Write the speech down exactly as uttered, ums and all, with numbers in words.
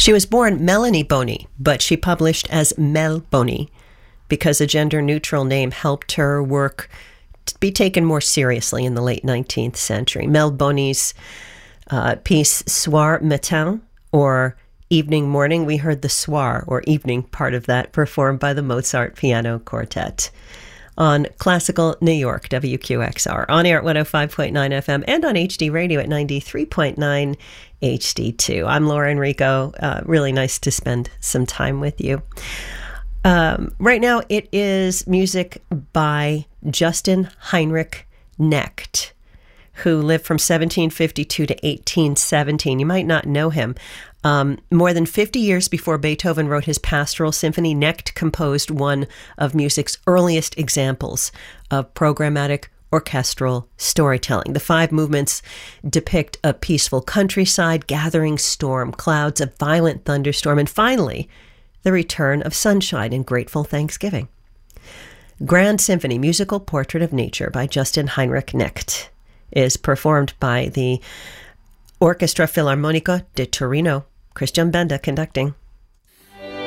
She was born Melanie Boni, but she published as Mel Boni because a gender-neutral name helped her work to be taken more seriously in the late nineteenth century. Mel Boni's uh, piece Soir Matin, or Evening Morning, we heard the soir, or evening part of that, performed by the Mozart Piano Quartet on Classical New York, W Q X R, on air at one oh five point nine F M and on H D Radio at ninety-three point nine H D two. I'm Laura Enrico. Uh, really nice to spend some time with you. Um, right now, it is music by Justin Heinrich Knecht, who lived from seventeen fifty-two to eighteen seventeen. You might not know him. Um, more than fifty years before Beethoven wrote his Pastoral Symphony, Knecht composed one of music's earliest examples of programmatic orchestral storytelling. The five movements depict a peaceful countryside, gathering storm clouds, a violent thunderstorm, and finally, the return of sunshine and grateful thanksgiving. Grand Symphony, Musical Portrait of Nature by Justin Heinrich Knecht is performed by the Orchestra Filarmonica de Torino. Christian Benda conducting.